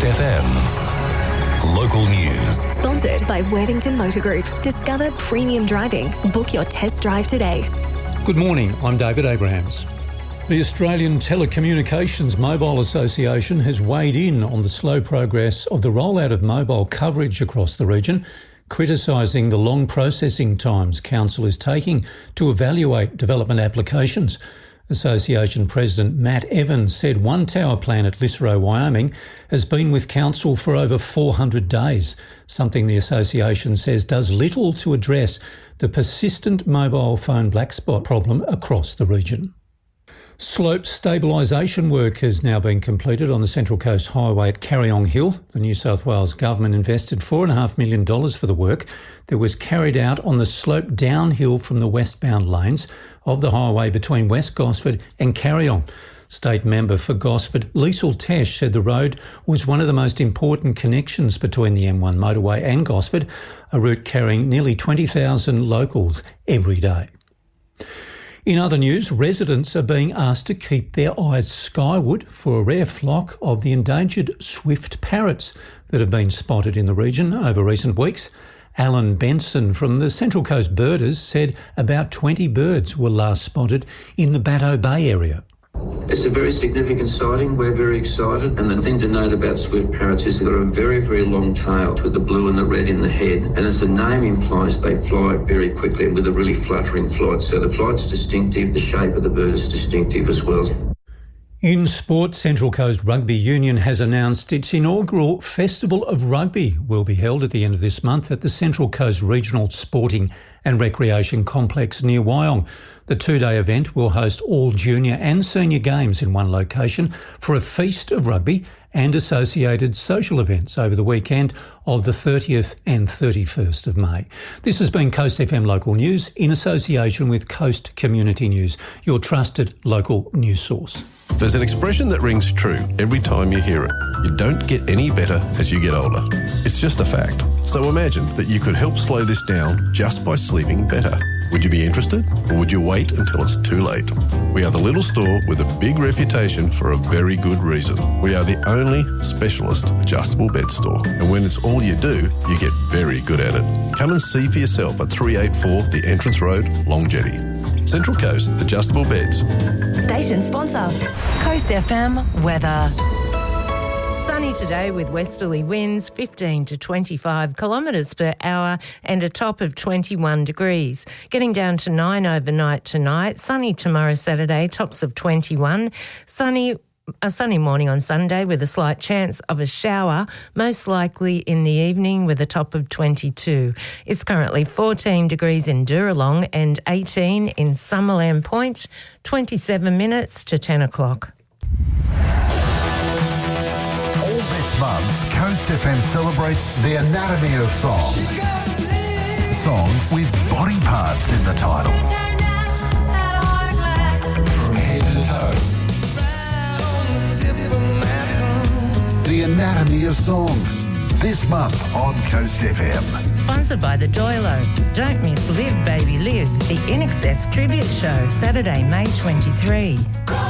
Coast FM. Local news. Sponsored by Worthington Motor Group. Discover premium driving. Book your test drive today. Good morning, I'm David Abrahams. The Australian Telecommunications Mobile Association has weighed in on the slow progress of the rollout of mobile coverage across the region, criticising the long processing times Council is taking to evaluate development applications. Association President Matt Evans said one tower plan at Lisseroe, Wyoming, has been with Council for over 400 days, something the association says does little to address the persistent mobile phone black spot problem across the region. Slope stabilisation work has now been completed on the Central Coast Highway at Carryong Hill. The New South Wales Government invested $4.5 million for the work that was carried out on the slope downhill from the westbound lanes of the highway between West Gosford and Carryong. State member for Gosford, Liesl Tesh, said the road was one of the most important connections between the M1 motorway and Gosford, a route carrying nearly 20,000 locals every day. In other news, residents are being asked to keep their eyes skyward for a rare flock of the endangered swift parrots that have been spotted in the region over recent weeks. Alan Benson from the Central Coast Birders said about 20 birds were last spotted in the Batto Bay area. It's a very significant sighting. We're very excited. And the thing to note about swift parrots is they've got a very, very long tail with the blue and the red in the head. And as the name implies, they fly very quickly with a really fluttering flight. So the flight's distinctive, the shape of the bird is distinctive as well. In sport, Central Coast Rugby Union has announced its inaugural Festival of Rugby will be held at the end of this month at the Central Coast Regional Sporting and Recreation Complex near Wyong. The two-day event will host all junior and senior games in one location for a feast of rugby and associated social events over the weekend of the 30th and 31st of May. This has been Coast FM Local News in association with Coast Community News, your trusted local news source. There's an expression that rings true every time you hear it. You don't get any better as you get older. It's just a fact. So imagine that you could help slow this down just by sleeping better. Would you be interested, or would you wait until it's too late? We are the little store with a big reputation for a very good reason. We are the only specialist adjustable bed store, and when it's all you do, you get very good at it. Come and see for yourself at 384 The Entrance Road, Long Jetty. Central Coast Adjustable Beds. Station sponsor. Coast FM weather. Sunny today with westerly winds 15 to 25 kilometres per hour and a top of 21 degrees. Getting down to 9 overnight tonight. Sunny tomorrow Saturday, tops of 21. A sunny morning on Sunday with a slight chance of a shower, most likely in the evening with a top of 22. It's currently 14 degrees in Duralong and 18 in Summerland Point, 27 minutes to 10 o'clock. Month, Coast FM celebrates the anatomy of song. Songs with body parts in the title. From head to toe. The anatomy of song. This month on Coast FM. Sponsored by the Doilo. Don't miss Live Baby Live, the INXS tribute show, Saturday, May 23.